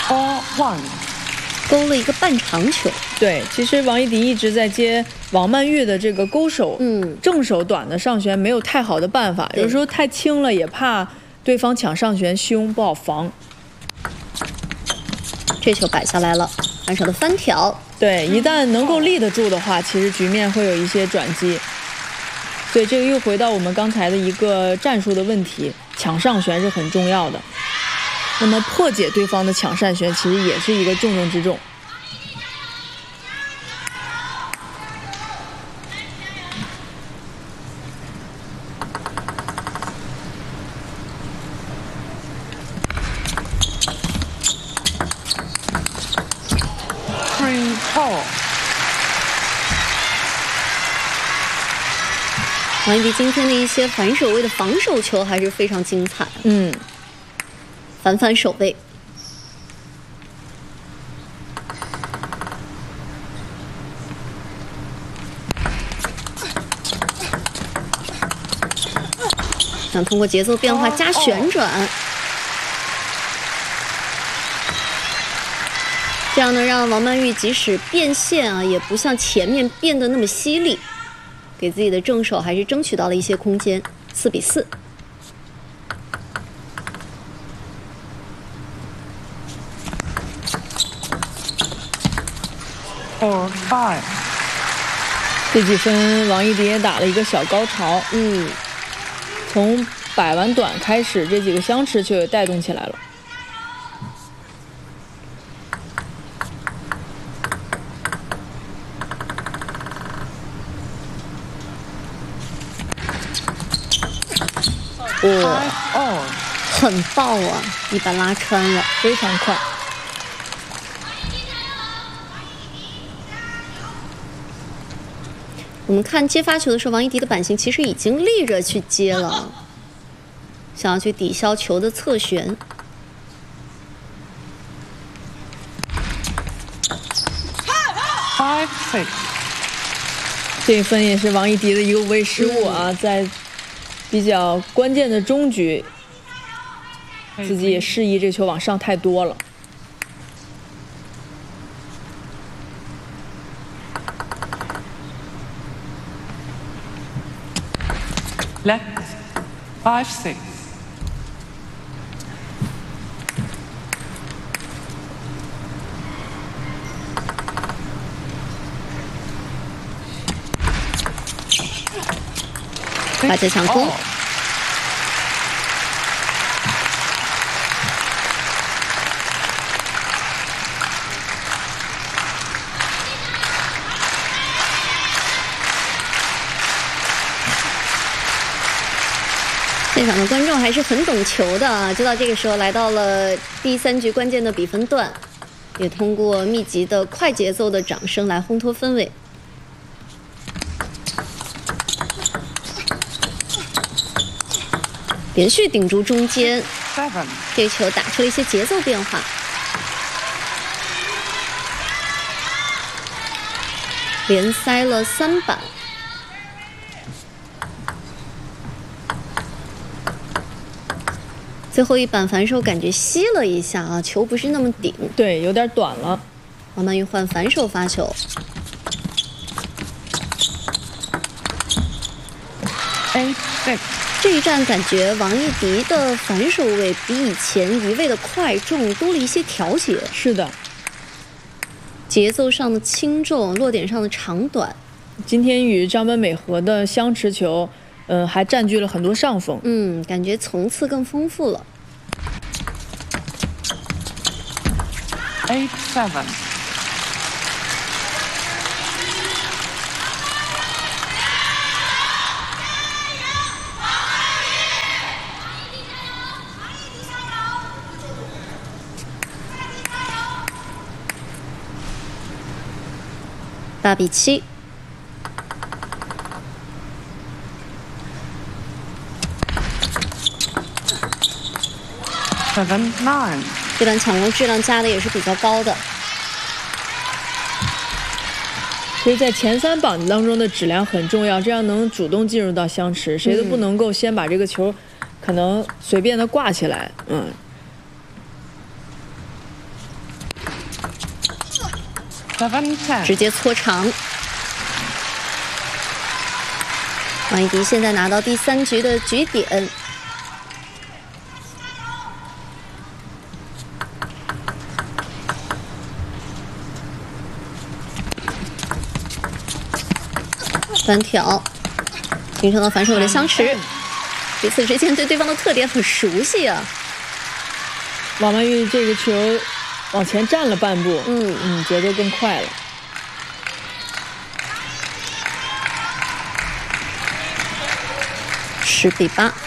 or 1。 勾了一个半长球。 对，其实王艺迪一直在接王曼玉的这个勾手，正手短的上旋没有太好的办法，有时候太轻了也怕对方抢上旋凶，不好防。 这球摆下来了，反手的翻挑。 对，一旦能够立得住的话，其实局面会有一些转机。所以这个又回到我们刚才的一个战术的问题，抢上旋是很重要的。那么破解对方的抢上旋，其实也是一个重中之重。 王艺迪今天的一些反手位的防守球还是非常精彩。反手位。想通过节奏变化加旋转，这样呢让王曼玉即使变线啊，也不像前面变得那么犀利，给自己的正手还是争取到了一些空间。4比4。 4 5。 这几分王艺迪也打了一个小高潮。从摆完短开始，这几个相持球也带动起来了。 哇，很爆啊！一板拉穿了， 非常快。 我们看接发球的时候，王艺迪的板型其实已经立着去接了，想要去抵消球的侧旋。 5 6。 这一分也是王艺迪的一个无谓失误啊，在比较关键的中局，自己也示意这球往上太多了。 Left 5 6。 把这抢攻。现场的观众还是很懂球的啊！就到这个时候，来到了第3局关键的比分段，也通过密集的快节奏的掌声来烘托氛围。连续顶住中间，这个球打出了一些节奏变化。连塞了3板。最后一板反手感觉吸了一下啊，球不是那么顶， 对，有点短了。 王曼玉换反手发球。 8 6。 这一战感觉王艺迪的反手位比以前一味的快重多了一些调节。 是的， 节奏上的轻重，落点上的长短。 今天与张本美和的相持球，还占据了很多上风。 感觉层次更丰富了。 8 7。 8比7。 7 9。 这段抢攻质量加的也是比较高的。 其实，在前3板子当中的质量很重要，这样能主动进入到相持，谁都不能够先把这个球可能随便的挂起来。 7-10。 直接搓长。王艺迪现在拿到第3局的局点。反挑，形成了反手的相持，彼此之间对对方的特点很熟悉啊。 王曼玉这个球往前站了半步，节奏更快了。 10比8。